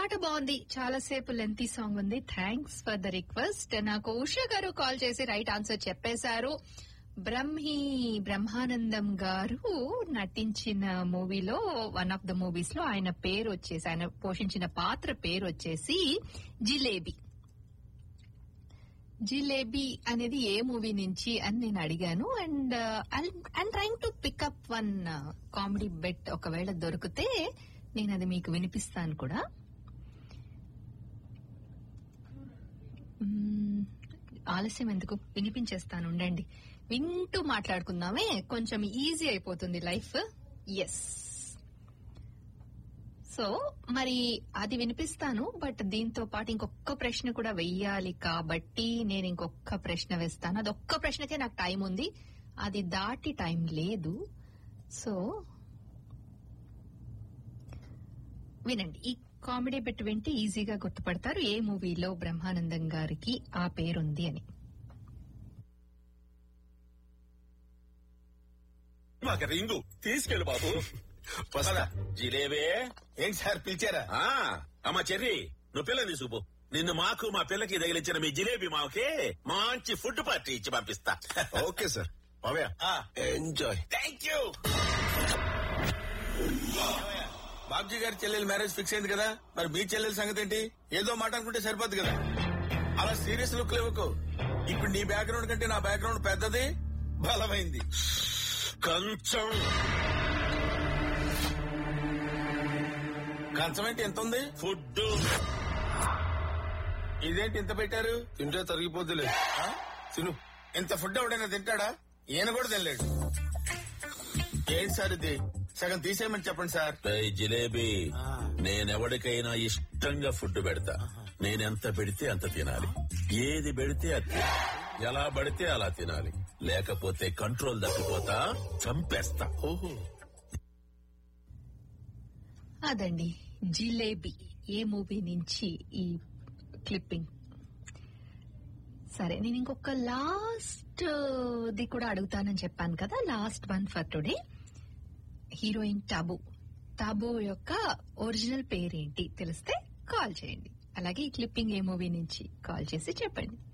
పాట బాగుంది, చాలా సేపు లెంతీ సాంగ్ ఉంది. Thanks for the request. నాకు ఉషా గారు కాల్ చేసి రైట్ ఆన్సర్ చెప్పేశారు. బ్రహ్మానందం గారు నటించిన మూవీలో, వన్ ఆఫ్ ద మూవీస్ లో ఆయన పేరు వచ్చేసి, ఆయన పోషించిన పాత్ర పేరు వచ్చేసి జిలేబీ. జిలేబీ అనేది ఏ మూవీ నుంచి అని నేను అడిగాను. And I'm trying to pick up one comedy bet. ఒకవేళ దొరికితే నేను అది మీకు వినిపిస్తాను కూడా. ఆలస్యం ఎందుకు, వినిపించేస్తాను, ఉండండి. వింటూ మాట్లాడుకుందామే, కొంచెం ఈజీ అయిపోతుంది లైఫ్. ఎస్, సో మరి అది వినిపిస్తాను. బట్ దీంతో పాటు ఇంకొక ప్రశ్న కూడా వెయ్యాలి కాబట్టి నేను ఇంకొక ప్రశ్న వేస్తాను. అది ఒక్క ప్రశ్నకే నాకు టైం ఉంది, అది దాటి టైం లేదు. సో వినండి, ఈ కామెడీ బిట్ వింటే ఈజీగా గుర్తుపడతారు ఏ మూవీలో బ్రహ్మానందం గారికి ఆ పేరుంది అని. మాకు రింగు తీసుకెళ్ళు బాబు. జిలేబే ఏంటి సార్ పిలిచారా? అమ్మా చెర్రి, నువ్వు పిల్లని తీసుకుపో. నిన్ను మాకు మా పిల్లకి తగిలించిన మీ జిలేబీ మాకి మంచి ఫుడ్ పార్టీ ఇచ్చి పంపిస్తా. Okay sir. Babayya enjoy. Thank you. Babji గారి చెల్లెలు మ్యారేజ్ ఫిక్స్ అయింది కదా, మరి మీ చెల్లెల సంగతి ఏంటి? ఏదో మాట అనుకుంటే సరిపోద్ది కదా, అలా సీరియస్ లుక్ లేవుకో. ఇప్పుడు నీ బ్యాక్గ్రౌండ్ కంటే నా బ్యాక్గ్రౌండ్ పెద్దది, బలమైంది. కొంచెం కంచం ఏంటి ఎంత ఉంది? ఫుడ్ ఇదేంటి ఇంత పెట్టారు? తింటే తరిగిపోద్దులే. తిను. ఇంత ఫుడ్ ఎవడైనా తింటాడా? ఈయన కూడా తినలేడు. ఏంటి సార్ ఇది? సగం తీసేయమని చెప్పండి సార్. జిలేబీ, నేనెవడికైనా ఇష్టంగా ఫుడ్ పెడతా. నేనెంత పెడితే అంత తినాలి, ఏది పెడితే అది తినాలి, ఎలా పడితే అలా తినాలి. లేకపోతే కంట్రోల్ తప్పిపోతా, చంపేస్తా. ఓహో, అదండి జిలేబీ ఏ మూవీ నుంచి ఈ క్లిప్పింగ్. సరే, నేను ఇంకొక లాస్ట్ ది కూడా అడుగుతానని చెప్పాను కదా. Last one for today. Heroine taboo యొక్క ఒరిజినల్ పేరేంటి తెలిస్తే కాల్ చేయండి. అలాగే ఈ క్లిప్పింగ్ ఏ మూవీ నుంచి కాల్ చేసి చెప్పండి.